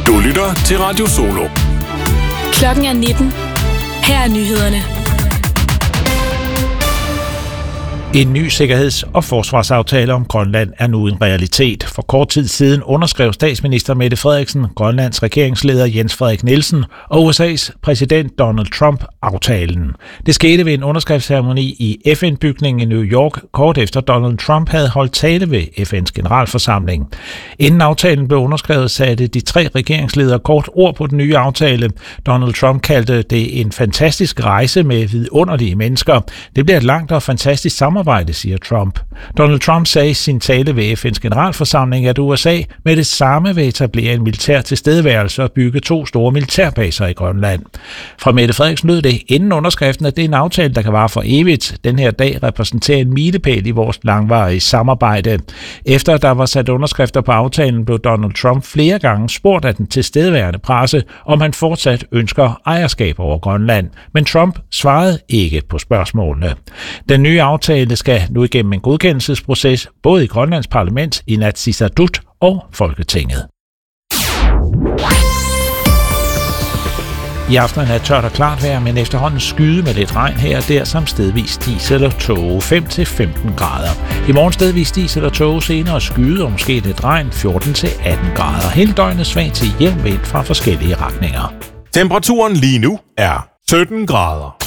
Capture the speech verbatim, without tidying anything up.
Du lytter til Radio Solo. Klokken er nitten. Her er nyhederne. En ny sikkerheds- og forsvarsaftale om Grønland er nu en realitet. For kort tid siden underskrev statsminister Mette Frederiksen, Grønlands regeringsleder Jens Frederik Nielsen og U S A's præsident Donald Trump aftalen. Det skete ved en underskriftsceremoni i F N-bygningen i New York, kort efter Donald Trump havde holdt tale ved F N's generalforsamling. Inden aftalen blev underskrevet, satte de tre regeringsledere kort ord på den nye aftale. Donald Trump kaldte det en fantastisk rejse med vidunderlige mennesker. Det bliver et langt og fantastisk samarbejde, siger Trump. Donald Trump sagde i sin tale ved F N's generalforsamling, at U S A med det samme vil etablere en militær tilstedeværelse og bygge to store militærbaser i Grønland. Fra Mette Frederiksen lød det inden underskriften, at det er en aftale, der kan vare for evigt. Den her dag repræsenterer en milepæl i vores langvarige samarbejde. Efter der var sat underskrifter på aftalen, blev Donald Trump flere gange spurgt af den tilstedeværende presse, om han fortsat ønsker ejerskab over Grønland. Men Trump svarede ikke på spørgsmålene. Den nye aftale skal nu igennem en godkendelsesproces, både i Grønlands parlament, Inatsisartut og Folketinget. I aften er tørt og klart vejr, men efterhånden skyde med lidt regn her og der, samt stedvis dis eller tåge, fem til femten grader. I morgen stedvis dis eller tåge, senere skyde og måske lidt regn, fjorten til atten grader. Hele døgnet svag til jævn vind fra forskellige retninger. Temperaturen lige nu er sytten grader.